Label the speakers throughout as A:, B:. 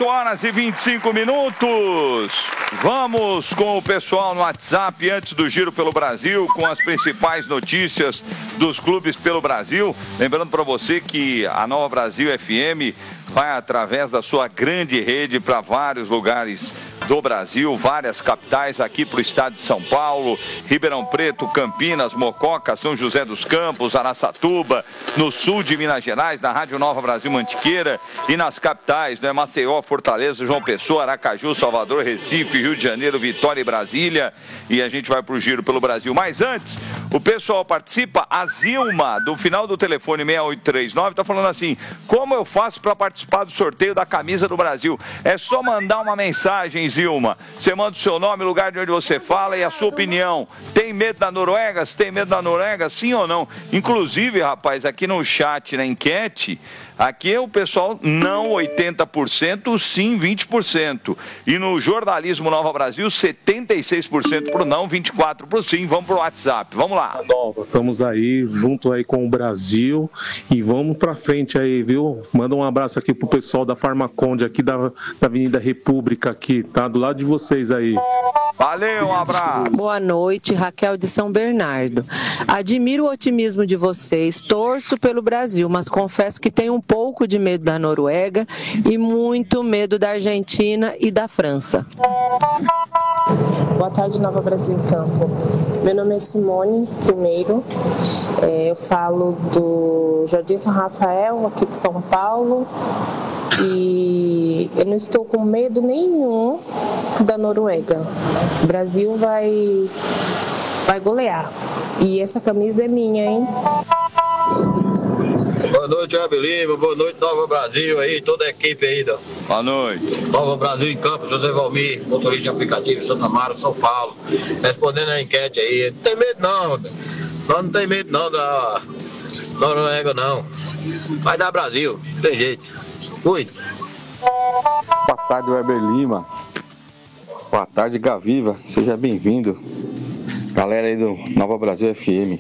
A: 8h25. Vamos com o pessoal no WhatsApp antes do Giro pelo Brasil, com as principais notícias dos clubes pelo Brasil. Lembrando para você que a Nova Brasil FM vai através da sua grande rede para vários lugares do Brasil, várias capitais, aqui para o estado de São Paulo, Ribeirão Preto, Campinas, Mococa, São José dos Campos, Araçatuba, no sul de Minas Gerais, na Rádio Nova Brasil Mantiqueira, e nas capitais, né, Maceió, Fortaleza, João Pessoa, Aracaju, Salvador, Recife, Rio de Janeiro, Vitória e Brasília, e a gente vai para o Giro pelo Brasil. Mas antes, o pessoal participa, a Zilma, do final do telefone 6839, está falando assim: como eu faço para participar do sorteio da camisa do Brasil? É só mandar uma mensagem, Zilma. Você manda o seu nome, o lugar de onde você fala e a sua opinião. Tem medo da Noruega? Você tem medo da Noruega, sim ou não? Inclusive, rapaz, aqui no chat, na enquete, aqui o pessoal não 80%, sim 20%. E no jornalismo Nova Brasil, 76% pro não, 24% pro sim. Vamos pro WhatsApp, vamos lá.
B: Nova, estamos aí, junto aí com o Brasil, e vamos pra frente aí, viu? Manda um abraço aqui pro pessoal da Farmaconde, aqui da Avenida República, aqui, tá? Do lado de vocês aí.
A: Valeu, um abraço.
C: Boa noite, Raquel de São Bernardo. Admiro o otimismo de vocês, torço pelo Brasil, mas confesso que tenho um pouco de medo da Noruega e muito medo da Argentina e da França.
D: Boa tarde, Nova Brasil em Campo. Meu nome é Simone, primeiro. Eu falo do Jardim São Rafael, aqui de São Paulo. E eu não estou com medo nenhum da Noruega. O Brasil vai golear. E essa camisa é minha, hein?
E: Boa noite, Heber Lima. Boa noite, Nova Brasil aí, toda a equipe aí.
A: Boa noite.
E: Nova Brasil em Campo, José Valmir, motorista de aplicativo, Santa Mara, São Paulo. Respondendo a enquete aí. Não tem medo não, nós não tem medo não da Noruega não. Vai dar Brasil, não tem jeito. Fui.
F: Boa tarde, Heber Lima. Boa tarde, Gaviva. Seja bem-vindo. Galera aí do Nova Brasil FM.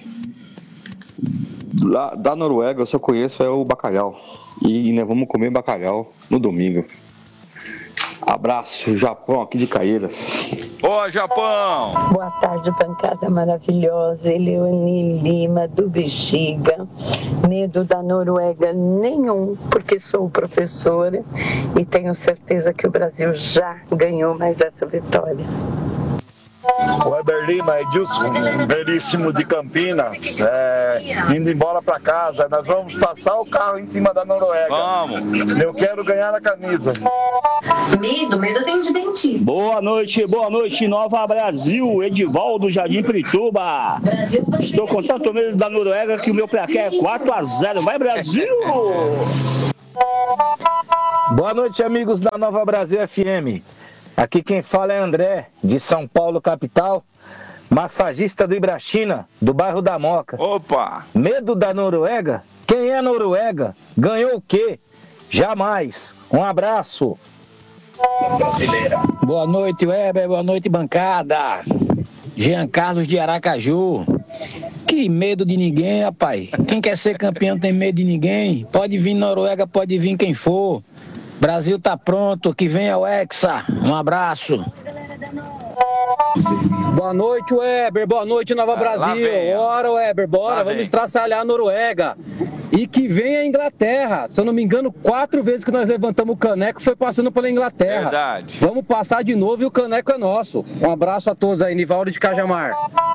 F: Lá da Noruega eu só conheço o bacalhau. E nós vamos comer bacalhau no domingo. Abraço, Japão, aqui de Caieiras.
A: Ô, Japão!
G: Boa tarde, bancada maravilhosa. Eleone Lima, do Bexiga. Medo da Noruega nenhum, porque sou professora e tenho certeza que o Brasil já ganhou mais essa vitória.
H: O Heber Lima, Edilson, Veríssimo de Campinas, indo embora para casa. Nós vamos passar o carro em cima da Noruega.
A: Vamos!
H: Eu quero ganhar a camisa.
I: Medo tem de dentista.
J: Boa noite, Nova Brasil, Edivaldo Jardim Pirituba. Estou com tanto medo da Noruega que o meu placar é 4-0. Vai, Brasil!
K: Boa noite, amigos da Nova Brasil FM. Aqui quem fala é André, de São Paulo, capital, massagista do Ibrachina, do bairro da Moca.
A: Opa!
K: Medo da Noruega? Quem é a Noruega? Ganhou o quê? Jamais. Um abraço.
J: Boa noite, Weber. Boa noite, bancada. Jean Carlos de Aracaju. Que medo de ninguém, rapaz. Quem quer ser campeão tem medo de ninguém. Pode vir Noruega, pode vir quem for. Brasil tá pronto, que venha o Hexa. Um abraço.
L: Boa noite, Weber. Boa noite, Nova Brasil. Bora, Weber, bora. Vamos estraçalhar a Noruega. E que venha a Inglaterra. Se eu não me engano, 4 vezes que nós levantamos o caneco foi passando pela Inglaterra.
A: Verdade.
L: Vamos passar de novo e o caneco é nosso. Um abraço a todos aí, Nivaldo de Cajamar.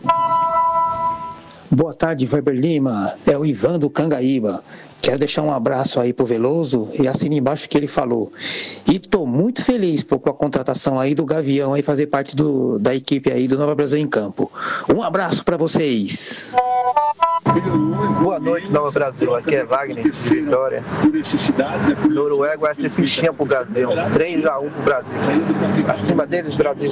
M: Boa tarde, Weber Lima. É o Ivan do Cangaíba. Quero deixar um abraço aí pro Veloso e assina embaixo o que ele falou. E tô muito feliz com a contratação aí do Gavião aí fazer parte da equipe aí do Nova Brasil em Campo. Um abraço para vocês.
N: Boa noite, Nova Brasil. Aqui é Wagner de Vitória. Noruega vai ser fichinha pro Brasil. 3-1 pro Brasil. Acima deles, Brasil.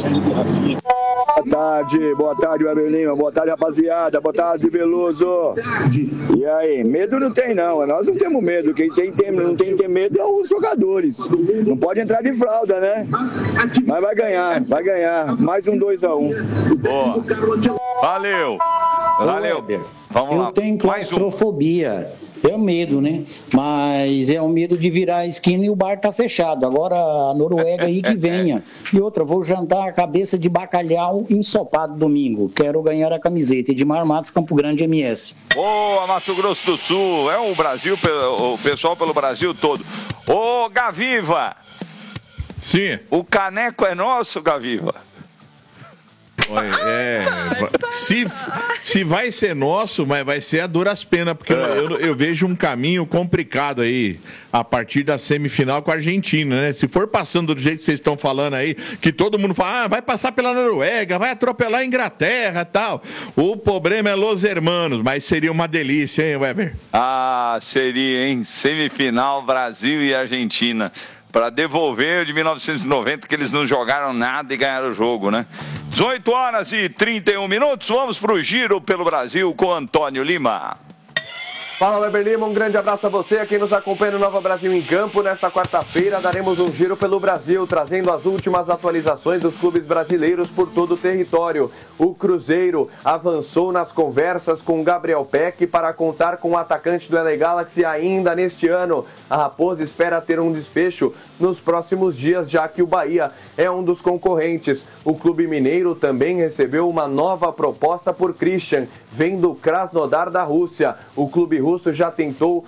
O: Boa tarde, Weber Lima. Boa tarde, rapaziada. Boa tarde, Veloso. E aí, medo não tem não. Nós não temos medo. Quem não tem que ter medo é os jogadores. Não pode entrar de fralda, né? Mas vai ganhar. Mais um 2-1.
A: Boa. Valeu. Vamos lá.
P: Eu tenho claustrofobia.
M: é o medo, né? Mas é o medo de virar a esquina e o bar tá fechado. Agora a Noruega aí que venha. E outra, vou jantar a cabeça de bacalhau ensopado domingo. Quero ganhar a camiseta. Edmar Matos, Campo Grande, MS.
A: Boa, Mato Grosso do Sul. É o Brasil, o pessoal pelo Brasil todo. Ô, Gaviva.
P: Sim.
A: O caneco é nosso, Gaviva.
P: Se vai ser nosso, mas vai ser a duras penas, porque eu vejo um caminho complicado aí a partir da semifinal com a Argentina, né? Se for passando do jeito que vocês estão falando aí, que todo mundo fala, vai passar pela Noruega, vai atropelar a Inglaterra e tal. O problema é Los Hermanos, mas seria uma delícia, hein, Weber?
A: Ah, seria, hein? Semifinal, Brasil e Argentina. Para devolver de 1990, que eles não jogaram nada e ganharam o jogo, né? 18 horas e 31 minutos, vamos para o Giro pelo Brasil com Antônio Lima.
Q: Fala, Weber Lima, um grande abraço a você, a quem nos acompanha no Nova Brasil em Campo. Nesta quarta-feira daremos um giro pelo Brasil, trazendo as últimas atualizações dos clubes brasileiros por todo o território. O Cruzeiro avançou nas conversas com Gabriel Peck para contar com o atacante do LA Galaxy ainda neste ano. A Raposa espera ter um desfecho nos próximos dias, já que o Bahia é um dos concorrentes. O Clube Mineiro também recebeu uma nova proposta por Christian, vem do Krasnodar da Rússia. O clube russo já tentou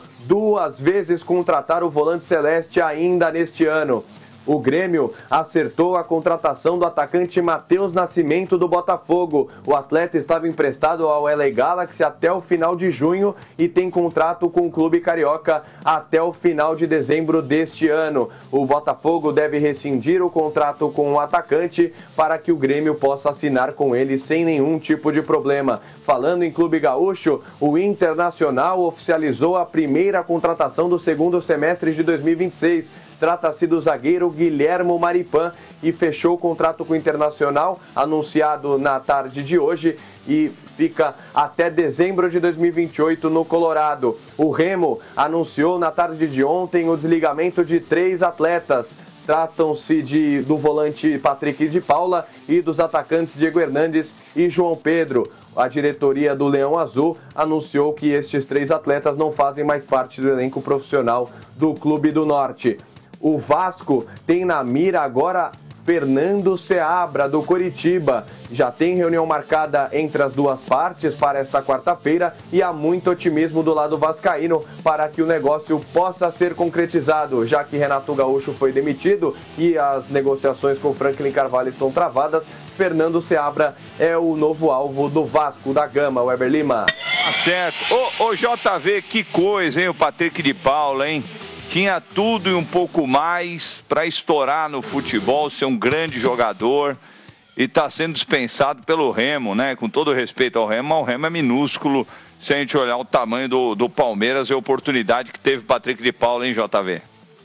Q: 2 vezes contratar o volante celeste ainda neste ano. O Grêmio acertou a contratação do atacante Matheus Nascimento do Botafogo. O atleta estava emprestado ao LA Galaxy até o final de junho e tem contrato com o clube carioca até o final de dezembro deste ano. O Botafogo deve rescindir o contrato com o atacante para que o Grêmio possa assinar com ele sem nenhum tipo de problema. Falando em clube gaúcho, o Internacional oficializou a primeira contratação do segundo semestre de 2026. Trata-se do zagueiro Guilhermo Maripan e fechou o contrato com o Internacional, anunciado na tarde de hoje, e fica até dezembro de 2028 no Colorado. O Remo anunciou na tarde de ontem o desligamento de 3 atletas. Tratam-se do volante Patrick de Paula e dos atacantes Diego Hernandes e João Pedro. A diretoria do Leão Azul anunciou que estes 3 atletas não fazem mais parte do elenco profissional do Clube do Norte. O Vasco tem na mira agora Fernando Seabra, do Coritiba. Já tem reunião marcada entre as duas partes para esta quarta-feira e há muito otimismo do lado vascaíno para que o negócio possa ser concretizado, já que Renato Gaúcho foi demitido e as negociações com Franklin Carvalho estão travadas. Fernando Seabra é o novo alvo do Vasco da Gama, Weber Lima.
A: Tá certo. Ô JV, que coisa, hein, o Patrick de Paula, hein? Tinha tudo e um pouco mais para estourar no futebol, ser um grande jogador e está sendo dispensado pelo Remo, né? Com todo respeito ao Remo, o Remo é minúsculo se a gente olhar o tamanho do Palmeiras e a oportunidade que teve o Patrick de Paula, hein, JV?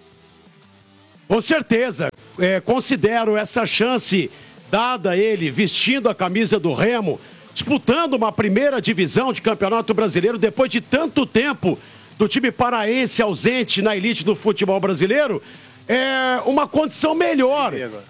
R: Com certeza, considero essa chance dada a ele vestindo a camisa do Remo, disputando uma primeira divisão de Campeonato Brasileiro depois de tanto tempo do time paraense ausente na elite do futebol brasileiro, é uma condição melhor.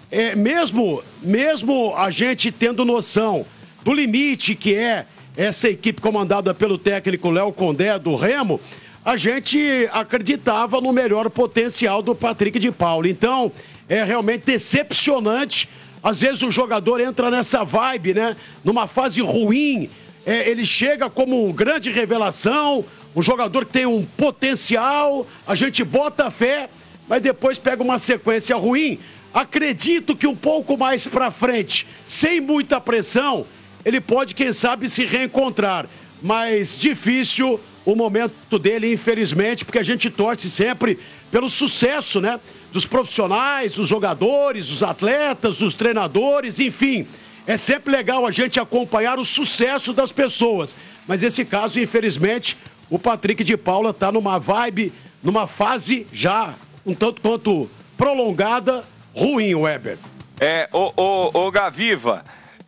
R: Mesmo a gente tendo noção do limite que é essa equipe comandada pelo técnico Léo Condé do Remo, a gente acreditava no melhor potencial do Patrick de Paula. Então, é realmente decepcionante. Às vezes o jogador entra nessa vibe, né? Numa fase ruim, ele chega como uma grande revelação, um jogador que tem um potencial, a gente bota fé, mas depois pega uma sequência ruim. Acredito que um pouco mais pra frente, sem muita pressão, ele pode, quem sabe, se reencontrar. Mas difícil o momento dele, infelizmente, porque a gente torce sempre pelo sucesso, né? Dos profissionais, dos jogadores, dos atletas, dos treinadores, enfim. É sempre legal a gente acompanhar o sucesso das pessoas. Mas esse caso, infelizmente, o Patrick de Paula está numa vibe, numa fase já um tanto quanto prolongada, ruim, Weber.
A: Ô Gaviva,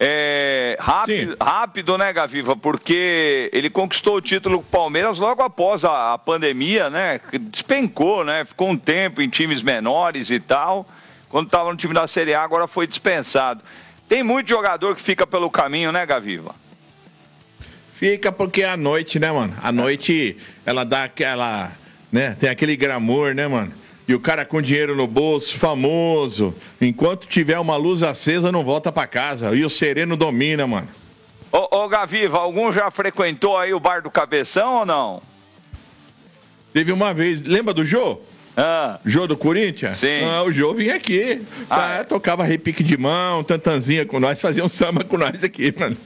A: rápido, né, Gaviva? Porque ele conquistou o título com o Palmeiras logo após a pandemia, né? Despencou, né? Ficou um tempo em times menores e tal. Quando estava no time da Série A, agora foi dispensado. Tem muito jogador que fica pelo caminho, né, Gaviva?
P: Fica porque é à noite, né, mano? À noite ela dá aquela, né? Tem aquele glamour, né, mano? E o cara com dinheiro no bolso, famoso. Enquanto tiver uma luz acesa, não volta pra casa. E o sereno domina, mano.
A: Ô Gaviva, algum já frequentou aí o Bar do Cabeção ou não?
P: Teve uma vez, lembra do Jô? Jô do Corinthians?
A: Sim.
P: O Jô vinha aqui, tocava repique de mão, tantanzinha com nós, fazia um samba com nós aqui, mano.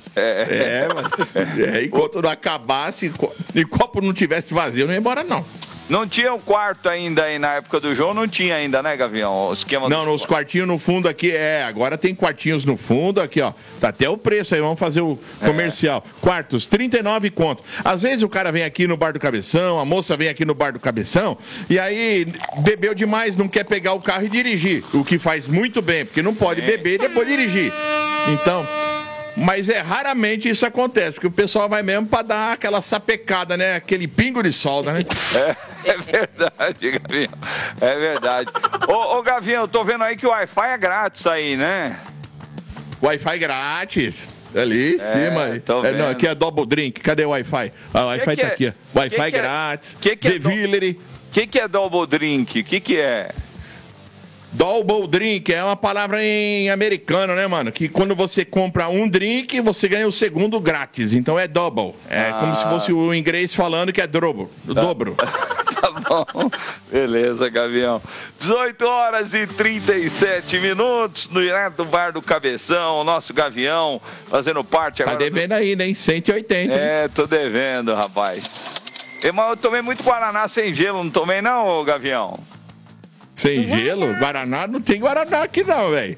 P: Mano. Enquanto não acabasse, e copo não tivesse vazio, não ia embora, não.
A: Não tinha um quarto ainda aí na época do Jô, não tinha ainda, né, Gavião? O esquema
P: não, nos quartinhos no fundo aqui, agora tem quartinhos no fundo, aqui, ó. Tá até o preço aí, vamos fazer o comercial. Quartos, 39 conto. Às vezes o cara vem aqui no Bar do Cabeção, a moça vem aqui no Bar do Cabeção, e aí bebeu demais, não quer pegar o carro e dirigir. O que faz muito bem, porque não pode beber e depois dirigir. Então... Mas raramente isso acontece, porque o pessoal vai mesmo pra dar aquela sapecada, né? Aquele pingo de solda, né?
A: É verdade, Gavião. É verdade. Ô, Gavião, eu tô vendo aí que o Wi-Fi é grátis aí, né?
P: Wi-Fi grátis. Ali em cima. Não, aqui é Double Drink. Cadê o Wi-Fi? O Wi-Fi tá aqui, ó. Wi-Fi grátis. Delivery.
A: O que é Double Drink? O que é?
P: Double drink é uma palavra em americano, né, mano? Que quando você compra um drink, você ganha o segundo grátis. Então é double. É como se fosse o inglês falando que é dobro. Dobro.
A: Tá bom. Beleza, Gavião. 18 horas e 37 minutos no direto do Bar do Cabeção. O nosso Gavião fazendo parte agora.
P: Tá devendo aí, né? Em 180.
A: Tô devendo, rapaz. Mas eu tomei muito Guaraná sem gelo, não tomei não, Gavião?
P: Sem gelo? Guaraná? Não tem Guaraná aqui não, velho.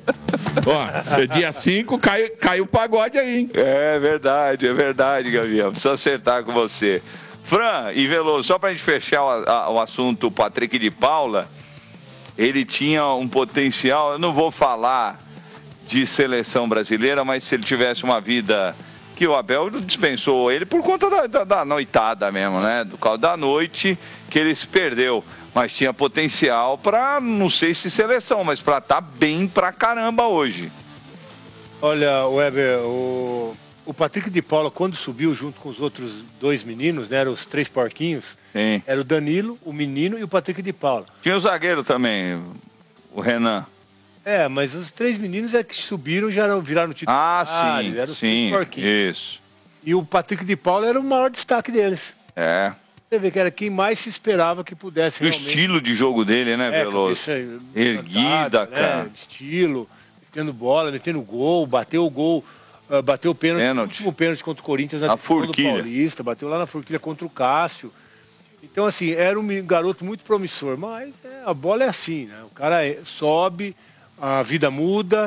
P: Ó, dia 5 caiu o pagode aí, hein?
A: É verdade, Gavião. Preciso acertar com você. Fran e Veloso, só pra gente fechar o assunto, o Patrick de Paula, ele tinha um potencial, eu não vou falar de seleção brasileira, mas se ele tivesse uma vida que o Abel dispensou ele por conta da noitada mesmo, né? Do causa da noite que ele se perdeu. Mas tinha potencial para, não sei se seleção, mas para estar bem pra caramba hoje.
S: Olha, Weber, o Patrick de Paula, quando subiu junto com os outros dois meninos, né, eram os três porquinhos,
A: Sim.
S: Era o Danilo, o menino e o Patrick de Paula.
A: Tinha o zagueiro também, o Renan.
S: Mas os três meninos que subiram já viraram
A: titulares.
S: Eram os três porquinhos.
A: Isso.
S: E o Patrick de Paula era o maior destaque deles. Você vê que era quem mais se esperava que pudesse realmente...
A: O estilo de jogo dele, né, Veloso? Erguida, cara.
S: Estilo, metendo bola, metendo gol, bateu o gol, bateu o pênalti. O último pênalti contra o Corinthians na
A: Forquilha.
S: Paulista, bateu lá na Forquilha contra o Cássio. Então, assim, era um garoto muito promissor, mas a bola é assim, né? O cara sobe, a vida muda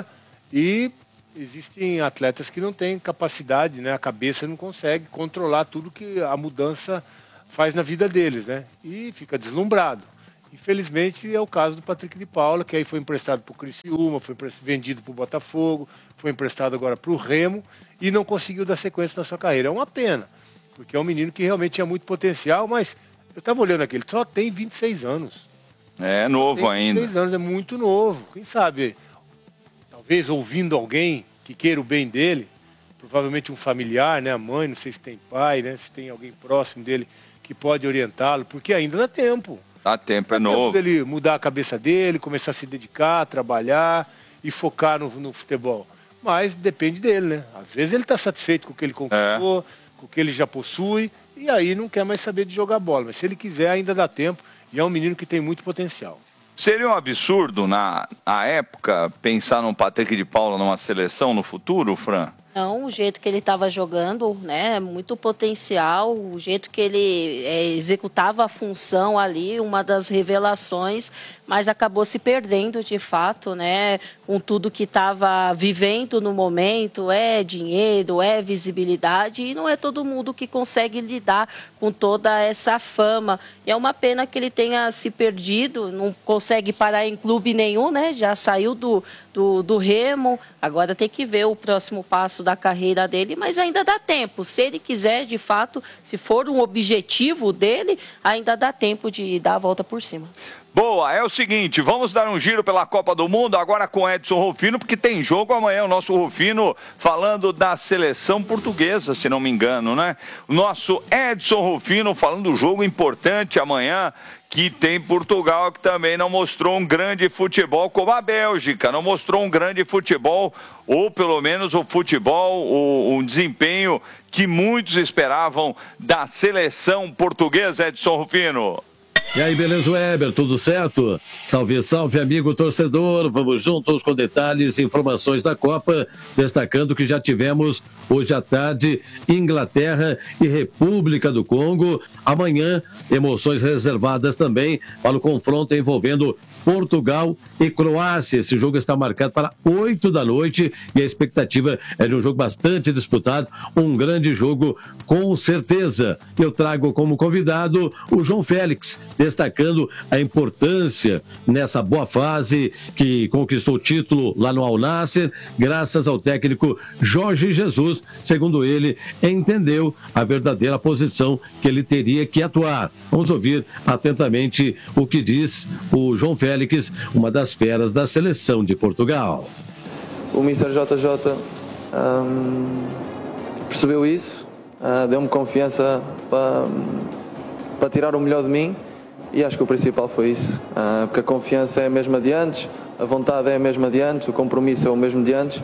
S: e existem atletas que não têm capacidade, né? A cabeça não consegue controlar tudo que a mudança faz na vida deles, né? E fica deslumbrado. Infelizmente é o caso do Patrick de Paula, que aí foi emprestado para o Criciúma, foi vendido para o Botafogo, foi emprestado agora para o Remo e não conseguiu dar sequência na sua carreira. É uma pena, porque é um menino que realmente tinha muito potencial, mas eu estava olhando aqui, ele só tem 26 anos.
A: É novo ainda.
S: 26 anos, é muito novo. Quem sabe, talvez ouvindo alguém que queira o bem dele, provavelmente um familiar, né, a mãe, não sei se tem pai, né, se tem alguém próximo dele que pode orientá-lo, porque ainda dá tempo.
A: Dá tempo, é novo.
S: Dá tempo dele mudar a cabeça dele, começar a se dedicar, trabalhar e focar no futebol. Mas depende dele, né? Às vezes ele está satisfeito com o que ele conquistou, com o que ele já possui, e aí não quer mais saber de jogar bola. Mas se ele quiser, ainda dá tempo, e é um menino que tem muito potencial.
A: Seria um absurdo, na época, pensar num Patrick de Paula numa seleção no futuro, Fran?
T: Não, o jeito que ele estava jogando, né, muito potencial, o jeito que ele executava a função ali, uma das revelações, mas acabou se perdendo de fato, né, com tudo que estava vivendo no momento, dinheiro, visibilidade, e não é todo mundo que consegue lidar com toda essa fama. E é uma pena que ele tenha se perdido, não consegue parar em clube nenhum, né, já saiu do Remo, agora tem que ver o próximo passo da carreira dele, mas ainda dá tempo. Se ele quiser, de fato, se for um objetivo dele, ainda dá tempo de dar a volta por cima.
A: Boa, é o seguinte, vamos dar um giro pela Copa do Mundo agora com Edson Rufino, porque tem jogo amanhã, o nosso Rufino falando da seleção portuguesa, se não me engano, né? O nosso Edson Rufino falando do jogo importante amanhã, que tem Portugal, que também não mostrou um grande futebol como a Bélgica, não mostrou um grande futebol, ou pelo menos o futebol, um desempenho que muitos esperavam da seleção portuguesa, Edson Rufino.
U: E aí, beleza, Weber? Tudo certo? Salve, salve, amigo torcedor. Vamos juntos com detalhes e informações da Copa, destacando que já tivemos hoje à tarde Inglaterra e República do Congo. Amanhã, emoções reservadas também para o confronto envolvendo Portugal e Croácia. Esse jogo está marcado para 8 da noite e a expectativa é de um jogo bastante disputado, um grande jogo com certeza. Eu trago como convidado o João Félix, destacando a importância nessa boa fase que conquistou o título lá no Al Nassr, graças ao técnico Jorge Jesus. Segundo ele, entendeu a verdadeira posição que ele teria que atuar. Vamos ouvir atentamente o que diz o João Félix, uma das feras da seleção de Portugal.
V: O Mr. JJ percebeu isso, deu-me confiança para tirar o melhor de mim. E acho que o principal foi isso, porque a confiança é a mesma de antes, a vontade é a mesma de antes, o compromisso é o mesmo de antes.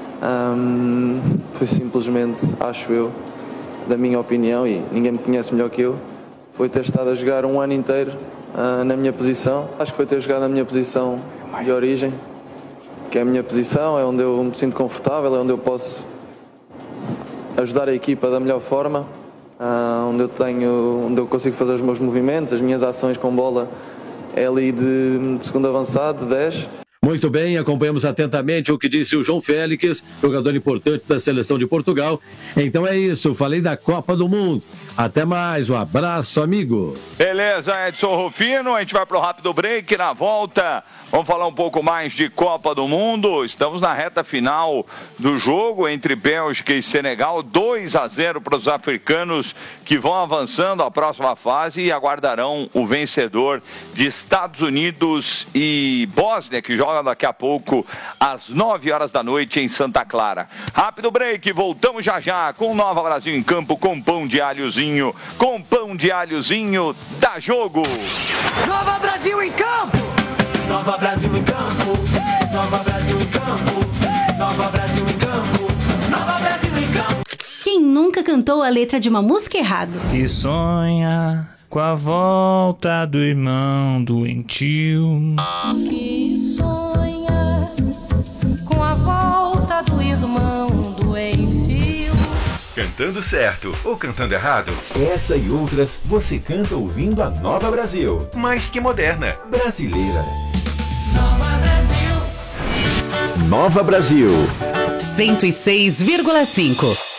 V: Foi simplesmente, acho eu, da minha opinião, e ninguém me conhece melhor que eu, foi ter estado a jogar um ano inteiro na minha posição. Acho que foi ter jogado na minha posição de origem, que é a minha posição, é onde eu me sinto confortável, é onde eu posso ajudar a equipa da melhor forma. Onde eu consigo fazer os meus movimentos, as minhas ações com bola é ali de segundo avançado, de 10.
U: Muito bem, acompanhamos atentamente o que disse o João Félix, jogador importante da seleção de Portugal. Então é isso, falei da Copa do Mundo. Até mais, um abraço, amigo.
A: Beleza, Edson Rufino, a gente vai para o rápido break. Na volta, vamos falar um pouco mais de Copa do Mundo. Estamos na reta final do jogo entre Bélgica e Senegal, 2-0 para os africanos que vão avançando à próxima fase e aguardarão o vencedor de Estados Unidos e Bósnia, que joga daqui a pouco às 9 horas da noite em Santa Clara. Rápido break, voltamos já já com Nova Brasil em Campo, com pão de alhozinho. Com pão de alhozinho, dá jogo!
W: Nova Brasil em Campo! Nova Brasil em Campo! Nova Brasil em Campo! Nova Brasil em Campo! Nova Brasil em Campo!
X: Quem nunca cantou a letra de uma música errado?
Y: E sonha com a volta do irmão doentio.
W: Que sonha com a volta do irmão doentio.
Z: Cantando certo ou cantando errado? Essa e outras você canta ouvindo a Nova Brasil. Mais que moderna, brasileira.
W: Nova Brasil.
Z: Nova Brasil.
X: 106,5.